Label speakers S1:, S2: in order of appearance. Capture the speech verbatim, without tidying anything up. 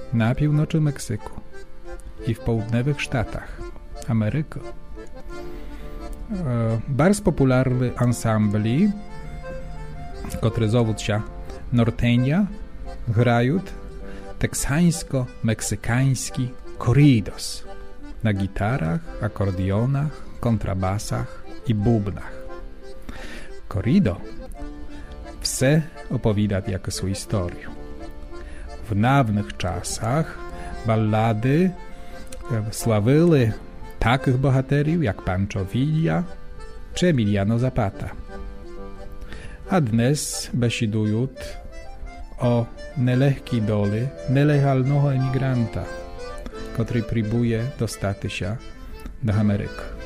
S1: na północy Meksyku i w południowych sztatach Ameryki. Bardzo popularny ansambli, które zowu się Norteña, grają teksańsko-meksykański corridos na gitarach, akordionach, kontrabasach i bubnach. Corrido wse opowiada jako swoją historię. W dawnych czasach ballady sławiły takich bohaterów jak Pancho Villa czy Emiliano Zapata. A dnes besidują o nelehkiej doli nielegalnego emigranta, który próbuje dostać się do Ameryki.